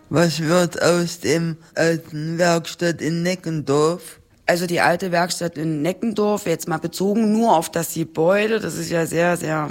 Was wird aus dem alten Werkstatt in Neckendorf? Also die alte Werkstatt in Neckendorf, jetzt mal bezogen nur auf das Gebäude, das ist ja sehr, sehr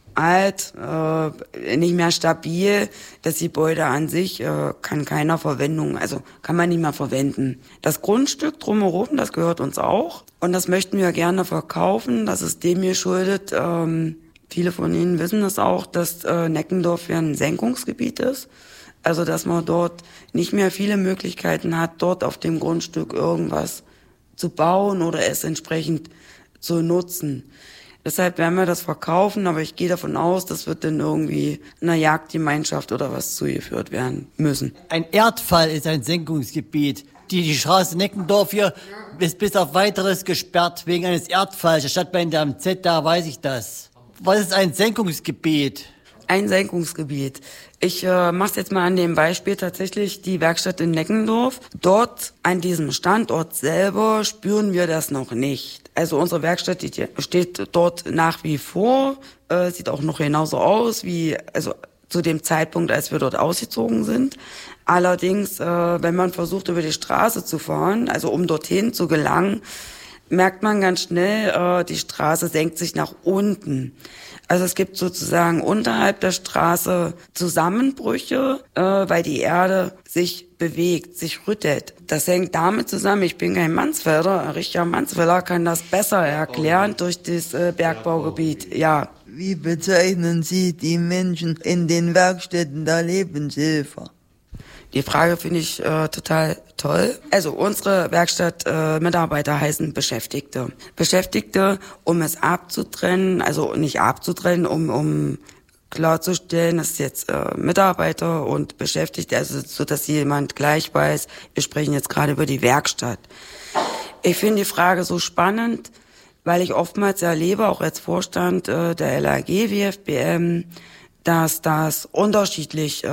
alt, nicht mehr stabil. Das Gebäude an sich kann keiner Verwendung, also kann man nicht mehr verwenden. Das Grundstück drumherum, das gehört uns auch und das möchten wir gerne verkaufen. Das ist dem geschuldet. Viele von Ihnen wissen das auch, dass Neckendorf ja ein Senkungsgebiet ist. Also dass man dort nicht mehr viele Möglichkeiten hat, dort auf dem Grundstück irgendwas zu bauen oder es entsprechend zu nutzen. Deshalb werden wir das verkaufen, aber ich gehe davon aus, das wird dann irgendwie einer Jagdgemeinschaft oder was zugeführt werden müssen. Ein Erdfall ist ein Senkungsgebiet. Die Straße Neckendorf hier ist bis auf Weiteres gesperrt wegen eines Erdfalls. Der Stadtgemeinde am Z, da weiß ich das. Was ist ein Senkungsgebiet? Ein Senkungsgebiet. Ich mache es jetzt mal an dem Beispiel tatsächlich die Werkstatt in Neckendorf. Dort an diesem Standort selber spüren wir das noch nicht. Also unsere Werkstatt die steht dort nach wie vor, sieht auch noch genauso aus wie also zu dem Zeitpunkt, als wir dort ausgezogen sind. Allerdings, wenn man versucht, über die Straße zu fahren, also um dorthin zu gelangen, merkt man ganz schnell, die Straße senkt sich nach unten. Also es gibt sozusagen unterhalb der Straße Zusammenbrüche, weil die Erde sich bewegt, sich rüttelt. Das hängt damit zusammen, ich bin kein Mansfelder, Richard Mansfelder kann das besser erklären durch das Bergbaugebiet, ja. Wie bezeichnen Sie die Menschen in den Werkstätten der Lebenshilfe? Die Frage finde ich total toll. Also unsere Werkstattmitarbeiter heißen Beschäftigte. Beschäftigte, um es abzutrennen, also nicht abzutrennen, um klarzustellen, dass jetzt Mitarbeiter und Beschäftigte, also so, dass jemand gleich weiß, wir sprechen jetzt gerade über die Werkstatt. Ich finde die Frage so spannend, weil ich oftmals erlebe, auch als Vorstand der LAG WFBM, dass das unterschiedlich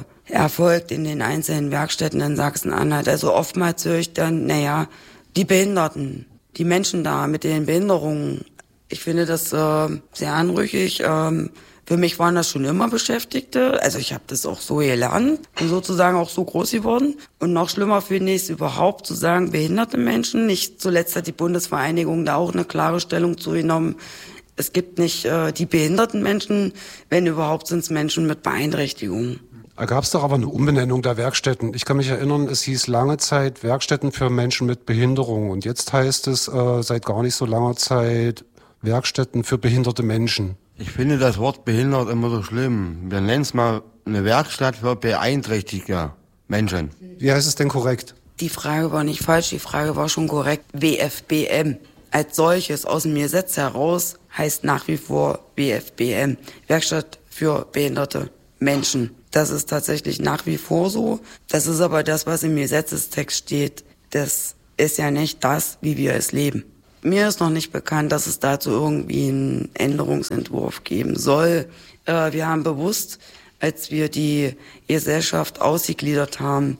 erfolgt in den einzelnen Werkstätten in Sachsen-Anhalt. Also oftmals höre ich dann, die Behinderten, die Menschen da mit den Behinderungen. Ich finde das sehr anrüchig. Für mich waren das schon immer Beschäftigte. Also ich habe das auch so gelernt und sozusagen auch so groß geworden. Und noch schlimmer finde ich es überhaupt zu sagen, behinderte Menschen. Nicht zuletzt hat die Bundesvereinigung da auch eine klare Stellung zugenommen. Es gibt nicht die behinderten Menschen, wenn überhaupt sind es Menschen mit Beeinträchtigungen. Da gab es doch aber eine Umbenennung der Werkstätten. Ich kann mich erinnern, es hieß lange Zeit Werkstätten für Menschen mit Behinderung. Und jetzt heißt es seit gar nicht so langer Zeit Werkstätten für behinderte Menschen. Ich finde das Wort behindert immer so schlimm. Wir nennen es mal eine Werkstatt für beeinträchtigte Menschen. Wie heißt es denn korrekt? Die Frage war nicht falsch, die Frage war schon korrekt. WFBM als solches aus dem Gesetz heraus heißt nach wie vor WFBM, Werkstatt für behinderte Menschen. Das ist tatsächlich nach wie vor so. Das ist aber das, was im Gesetzestext steht. Das ist ja nicht das, wie wir es leben. Mir ist noch nicht bekannt, dass es dazu irgendwie einen Änderungsentwurf geben soll. Wir haben bewusst, als wir die Gesellschaft ausgegliedert haben,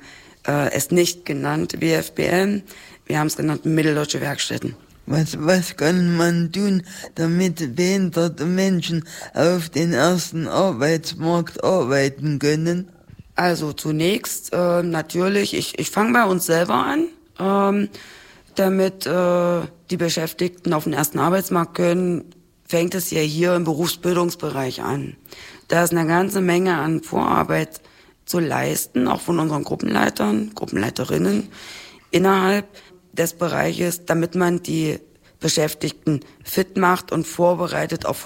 es nicht genannt WFBM. Wir haben es genannt Mitteldeutsche Werkstätten. Was kann man tun, damit behinderte Menschen auf den ersten Arbeitsmarkt arbeiten können? Also zunächst natürlich, ich fange bei uns selber an, damit die Beschäftigten auf den ersten Arbeitsmarkt können, fängt es ja hier im Berufsbildungsbereich an. Da ist eine ganze Menge an Vorarbeit zu leisten, auch von unseren Gruppenleitern, Gruppenleiterinnen innerhalb des Bereiches, damit man die Beschäftigten fit macht und vorbereitet auf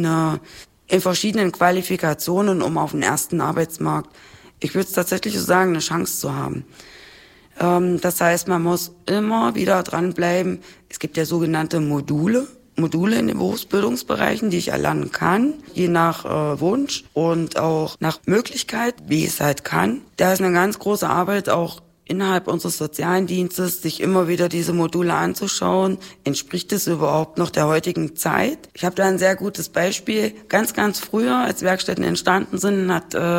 in verschiedenen Qualifikationen, um auf den ersten Arbeitsmarkt, ich würde es tatsächlich so sagen, eine Chance zu haben. Das heißt, man muss immer wieder dranbleiben. Es gibt ja sogenannte Module in den Berufsbildungsbereichen, die ich erlernen kann, je nach Wunsch und auch nach Möglichkeit, wie ich es halt kann. Da ist eine ganz große Arbeit auch innerhalb unseres sozialen Dienstes, sich immer wieder diese Module anzuschauen. Entspricht es überhaupt noch der heutigen Zeit? Ich habe da ein sehr gutes Beispiel. Ganz, ganz früher, als Werkstätten entstanden sind,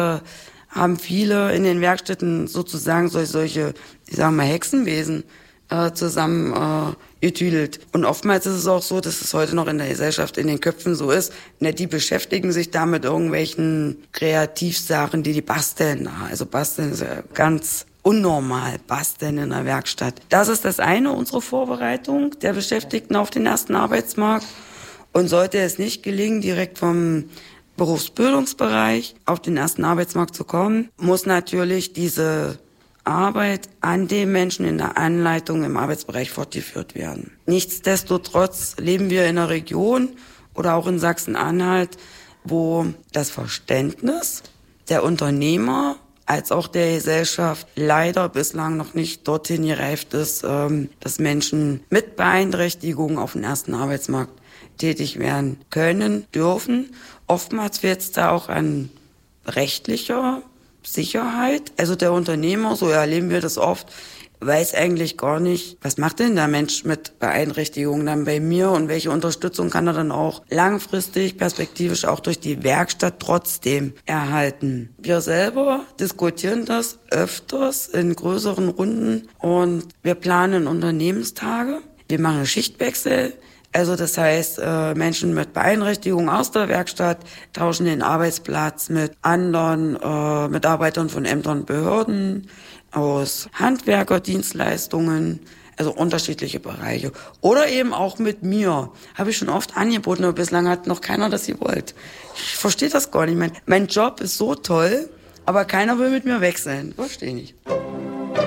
haben viele in den Werkstätten sozusagen solche, ich sag mal, Hexenwesen zusammen getüdelt. Und oftmals ist es auch so, dass es heute noch in der Gesellschaft in den Köpfen so ist, die beschäftigen sich da mit irgendwelchen Kreativsachen, die basteln. Also basteln ist ja ganz unnormal, basteln in der Werkstatt. Das ist das eine, unsere Vorbereitung der Beschäftigten auf den ersten Arbeitsmarkt. Und sollte es nicht gelingen, direkt vom Berufsbildungsbereich auf den ersten Arbeitsmarkt zu kommen, muss natürlich diese Arbeit an den Menschen in der Anleitung im Arbeitsbereich fortgeführt werden. Nichtsdestotrotz leben wir in einer Region oder auch in Sachsen-Anhalt, wo das Verständnis der Unternehmer als auch der Gesellschaft leider bislang noch nicht dorthin gereift ist, dass Menschen mit Beeinträchtigungen auf dem ersten Arbeitsmarkt tätig werden können, dürfen. Oftmals fehlt es da auch an rechtlicher Sicherheit. Also der Unternehmer, so erleben wir das oft, weiß eigentlich gar nicht, was macht denn der Mensch mit Beeinträchtigungen dann bei mir und welche Unterstützung kann er dann auch langfristig, perspektivisch auch durch die Werkstatt trotzdem erhalten. Wir selber diskutieren das öfters in größeren Runden und wir planen Unternehmenstage. Wir machen Schichtwechsel. Also das heißt, Menschen mit Beeinträchtigung aus der Werkstatt tauschen den Arbeitsplatz mit anderen Mitarbeitern von Ämtern und Behörden, aus Handwerkerdienstleistungen, also unterschiedliche Bereiche. Oder eben auch mit mir. Habe ich schon oft angeboten, aber bislang hat noch keiner das gewollt. Ich verstehe das gar nicht. Mein Job ist so toll, aber keiner will mit mir wechseln. Verstehe nicht.